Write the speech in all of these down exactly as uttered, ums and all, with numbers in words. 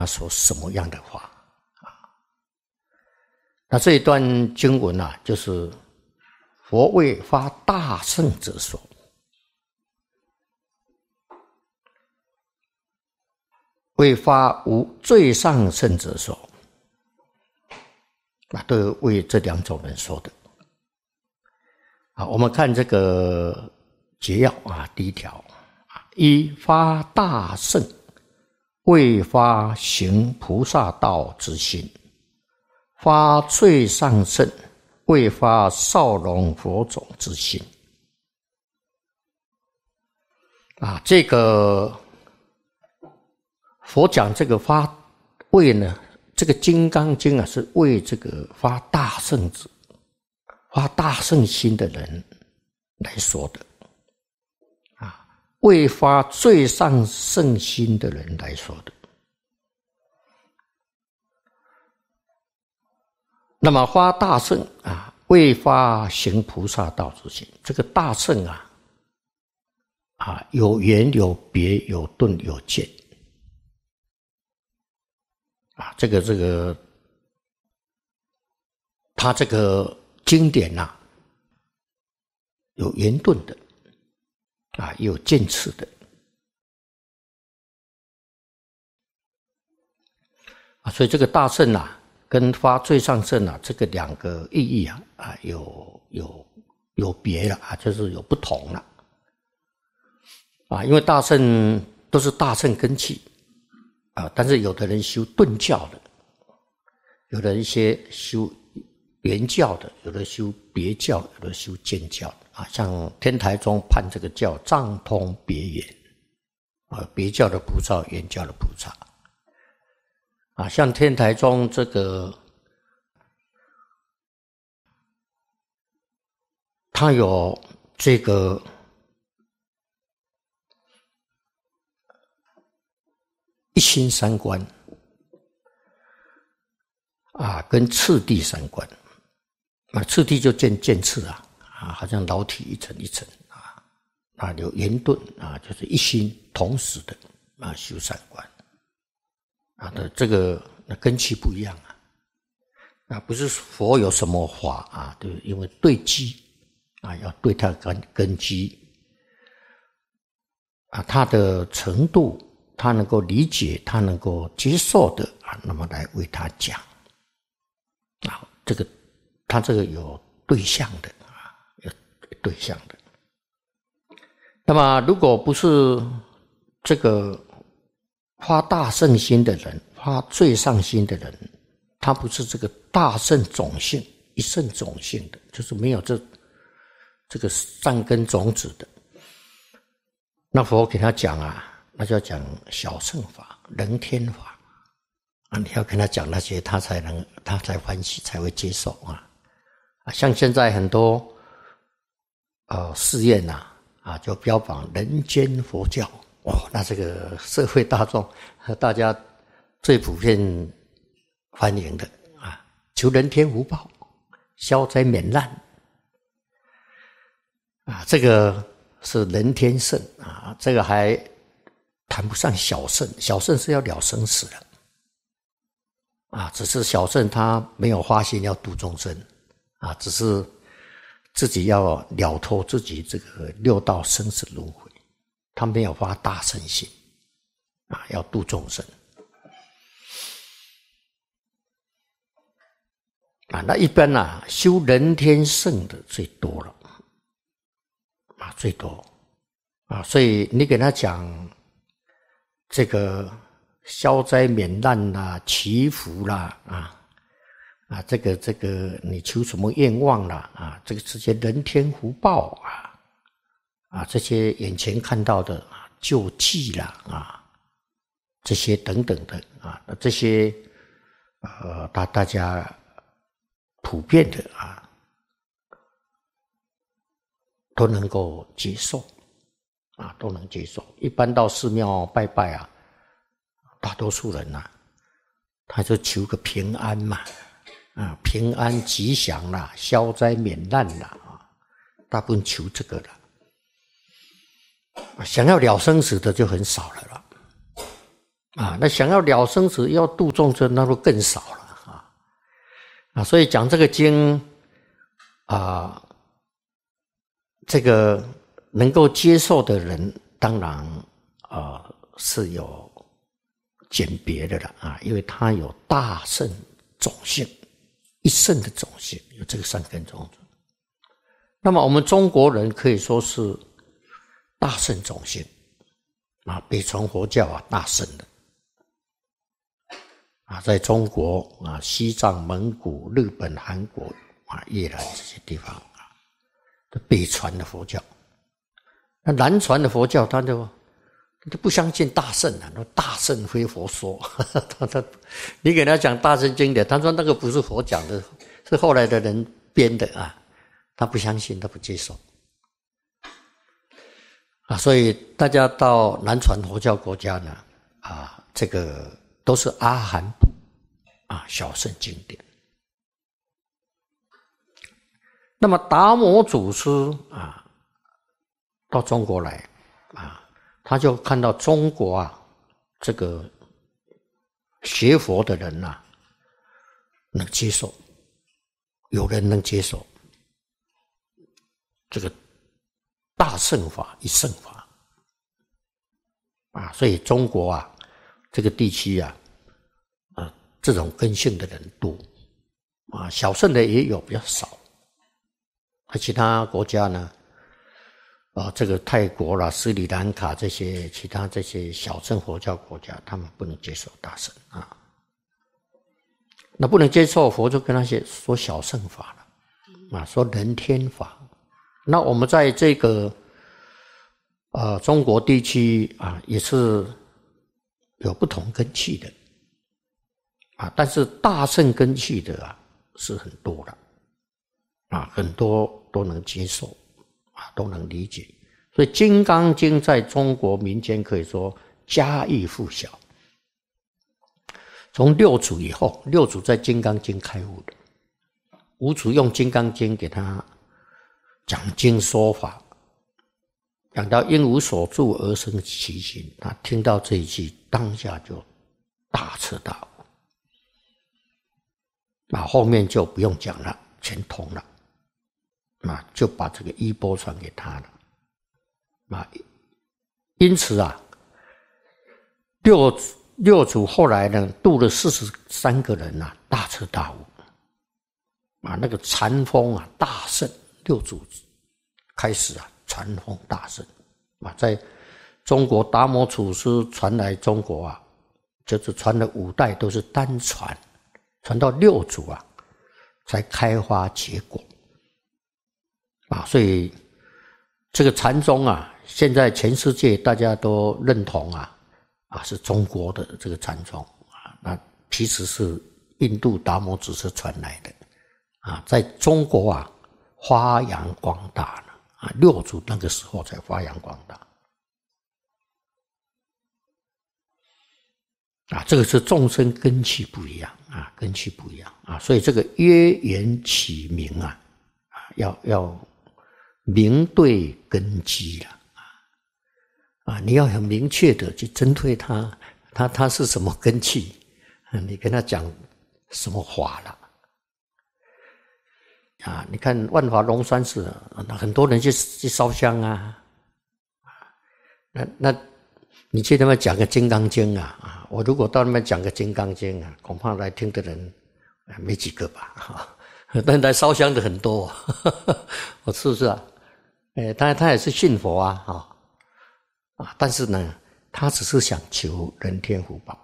他说什么样的法啊？那这一段经文啊，就是佛为发大乘者说，为发无最上乘者说，啊，都有为这两种人说的。啊，我们看这个节要啊，第一条啊，一发大乘，为发行菩萨道之心；发最上乘，为发少龙佛种之心。啊，这个佛讲这个发为呢，这个《金刚经》啊，是为这个发大乘子、发大乘心的人来说的。啊，为发最上乘心的人来说的。那么发大乘啊，为发行菩萨道之心。这个大乘啊，啊，有缘有别有顿有见。啊，这个这个，他这个经典呐、啊，有圆顿的，啊，也有渐次的，啊，所以这个大乘啊，跟发最上乘啊，这个两个意义啊，啊，有有有别了啊，就是有不同了，啊，因为大乘都是大乘根器。啊，但是有的人修顿教的，有的一些修圆教的，有的修别教，有的修渐教的啊。像天台宗判这个叫藏通别圆啊，别教的菩萨，圆教的菩萨啊。像天台宗这个，它有这个。一心三观啊，跟次第三观啊，次第就渐渐次啊，啊，好像老体一层一层啊，啊，有圆顿啊，就是一心同时的啊修三观啊的这个根器不一样啊，啊，不是佛有什么法啊，对，因为对机啊，要对它根根基啊，它的程度。他能够理解，他能够接受的啊，那么来为他讲啊，这个他这个有对象的啊，有对象的。那么如果不是这个发大乘心的人，发最上心的人，他不是这个大乘种性、一乘种性的，就是没有这这个善根种子的，那佛给他讲啊。那就要讲小乘法、人天法啊！你要跟他讲那些，他才能，他才欢喜，才会接受啊！啊，像现在很多呃寺院呐，啊，就标榜人间佛教哦，那这个社会大众大家最普遍欢迎的啊，求人天福报、消灾免难啊，这个是人天圣啊，这个还。谈不上小乘，小乘是要了生死的啊，只是小乘他没有发心要度众生啊，只是自己要了脱自己这个六道生死轮回，他没有发大乘心啊，要度众生啊。那一般啊，修人天圣的最多了啊，最多啊，所以你给他讲。这个消灾免难啦、祈福啦啊啊，这个这个你求什么愿望啦啊，这个这些人天福报啊啊，这些眼前看到的啊救济啦啊，这些等等的啊，这些呃大大家普遍的啊都能够接受。啊，都能接受。一般到寺庙拜拜啊，大多数人啊，他就求个平安嘛，啊，平安吉祥啦，消灾免难啦，啊，大部分求这个了。想要了生死的就很少了啦。 啊，那想要了生死，要度众生，那就更少了啊啊！所以讲这个经啊，这个能够接受的人，当然啊是有鉴别的了啊，因为他有大圣种性，一圣的种性，有这个善根种子。那么我们中国人可以说是大圣种性啊，北传佛教啊，大圣的啊，在中国啊、西藏、蒙古、日本、韩国啊、越南这些地方啊，北传的佛教。那南传的佛教，他就他不相信大圣啊，那大圣非佛说。他他，你给他讲大圣经典，他说那个不是佛讲的，是后来的人编的啊，他不相信，他不接受。啊，所以大家到南传佛教国家呢，啊，这个都是阿含部啊，小圣经典。那么达摩祖师啊，到中国来啊，他就看到中国啊，这个学佛的人啊，能接受，有人能接受这个大乘法、一乘法啊，所以中国啊，这个地区啊，啊，这种根性的人多啊，小乘的也有，比较少。而其他国家呢，啊，这个泰国啦、斯里兰卡这些其他这些小乘佛教国家，他们不能接受大乘啊。那不能接受，佛就跟他说小乘法了啊，说人天法。那我们在这个呃中国地区啊，也是有不同根器的啊，但是大乘根器的啊是很多的啊，很多都能接受啊，都能理解。所以《金刚经》在中国民间可以说家喻户晓。从六祖以后，六祖在《金刚经》开悟的，五祖用《金刚经》给他讲经说法，讲到因无所住而生其心，他听到这一句，当下就大彻大悟，那后面就不用讲了，全通了，啊，就把这个衣钵传给他了，啊，因此啊，六六祖后来呢，度了四十三个人啊，大彻大悟，啊，那个禅风啊大盛。六祖开始啊，传风大盛啊，在中国达摩祖师传来中国啊，就是传了五代都是单传，传到六祖啊，才开花结果啊，所以这个禅宗啊，现在全世界大家都认同啊，啊是中国的这个禅宗啊，那其实是印度达摩祖师传来的啊，在中国啊。发扬光大了啊！六祖那个时候才发扬光大啊！这个是众生根器不一样啊，根器不一样啊，所以这个约缘起名啊，啊，要要明对根基了啊！你要很明确的去针对他，他他是什么根器，你跟他讲什么法了。啊，你看万华龙山寺，那很多人去去烧香啊，那那你去那边讲个《金刚经》啊，啊，我如果到那边讲个《金刚经》啊，恐怕来听的人没几个吧，哈，但来烧香的很多，我是不是啊？哎，当然他也是信佛啊，哈，啊，但是呢，他只是想求人天福报，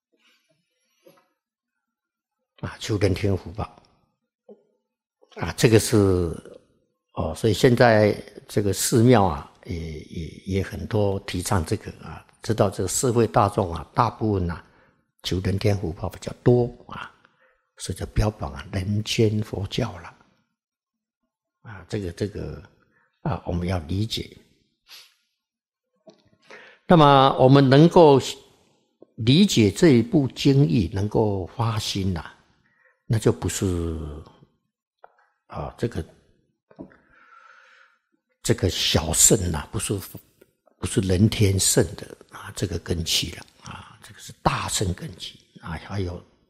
啊，求人天福报。啊，这个是哦，所以现在这个寺庙啊，也也也很多提倡这个啊，知道这个社会大众啊，大部分啊求人天福报比较多啊，所以就标榜啊人间佛教了啊，这个这个啊，我们要理解。那么我们能够理解这一部经义，能够发心呐、啊，那就不是。啊，这个这个小圣呐、啊，不是不是人天圣的啊，这个根器了啊，这个是大乘根器啊，还有